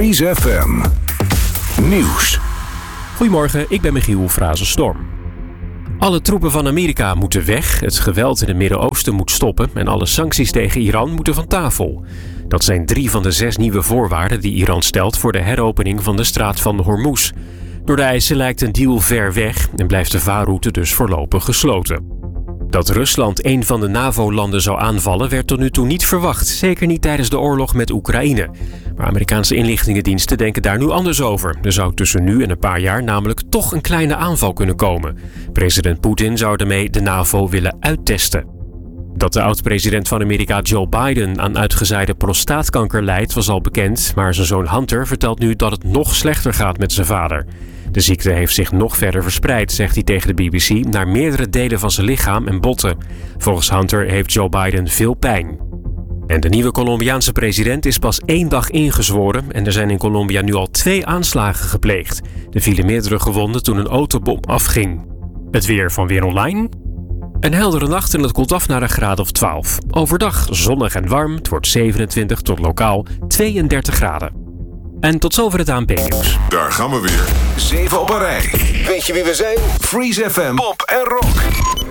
Freeze FM Nieuws. Goedemorgen, ik ben Michiel Frazenstorm. Alle troepen van Amerika moeten weg, het geweld in het Midden-Oosten moet stoppen en alle sancties tegen Iran moeten van tafel. Dat zijn 3 van de 6 nieuwe voorwaarden die Iran stelt voor de heropening van de straat van Hormuz. Door de eisen lijkt een deal ver weg en blijft de vaarroute dus voorlopig gesloten. Dat Rusland een van de NAVO-landen zou aanvallen werd tot nu toe niet verwacht. Zeker niet tijdens de oorlog met Oekraïne. Maar Amerikaanse inlichtingendiensten denken daar nu anders over. Er zou tussen nu en een paar jaar namelijk toch een kleine aanval kunnen komen. President Poetin zou daarmee de NAVO willen uittesten. Dat de oud-president van Amerika Joe Biden aan uitgezaaide prostaatkanker lijdt was al bekend. Maar zijn zoon Hunter vertelt nu dat het nog slechter gaat met zijn vader. De ziekte heeft zich nog verder verspreid, zegt hij tegen de BBC, naar meerdere delen van zijn lichaam en botten. Volgens Hunter heeft Joe Biden veel pijn. En de nieuwe Colombiaanse president is pas 1 dag ingezworen en er zijn in Colombia nu al 2 aanslagen gepleegd. Er vielen meerdere gewonden toen een autobom afging. Het weer van Weer Online. Een heldere nacht en het koelt af naar een graad of 12. Overdag zonnig en warm, het wordt 27 tot lokaal 32 graden. En tot zover het ANP-nieuws. Daar gaan we weer. 7 op een rij. Weet je wie we zijn? Freeze FM, pop en rock.